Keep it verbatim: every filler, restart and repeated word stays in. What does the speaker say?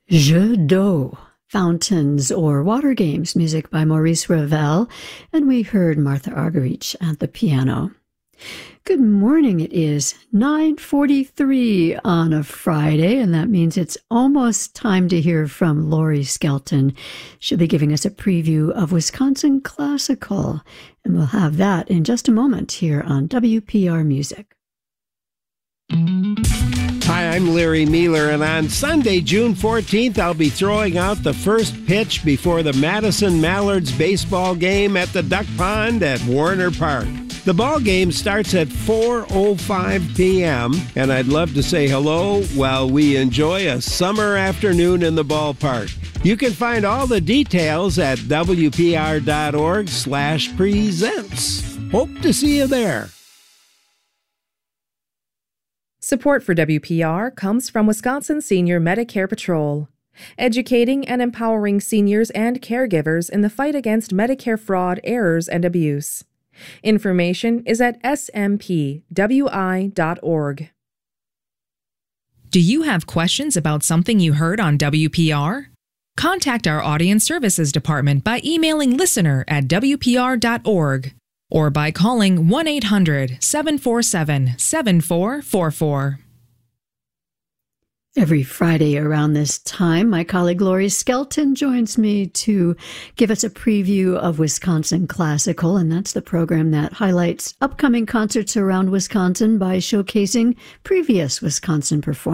Jeux d'eau, fountains or water games, music by Maurice Ravel, and we heard Martha Argerich at the piano. Good morning. It is nine forty-three on a Friday, and that means it's almost time to hear from Lori Skelton. She'll be giving us a preview of Wisconsin Classical, and we'll have that in just a moment here on W P R Music. Hi, I'm Larry Mealer, and on Sunday, June fourteenth, I'll be throwing out the first pitch before the Madison Mallards baseball game at the Duck Pond at Warner Park. The ball game starts at four oh five p.m., and I'd love to say hello while we enjoy a summer afternoon in the ballpark. You can find all the details at W P R dot org slash presents. Hope to see you there. Support for W P R comes from Wisconsin Senior Medicare Patrol, educating and empowering seniors and caregivers in the fight against Medicare fraud, errors, and abuse. Information is at S M P W I dot org. Do you have questions about something you heard on W P R? Contact our Audience Services Department by emailing listener at W P R dot org. Or by calling one eight hundred seven four seven seven four four four. Every Friday around this time, my colleague Lori Skelton joins me to give us a preview of Wisconsin Classical, and that's the program that highlights upcoming concerts around Wisconsin by showcasing previous Wisconsin performers.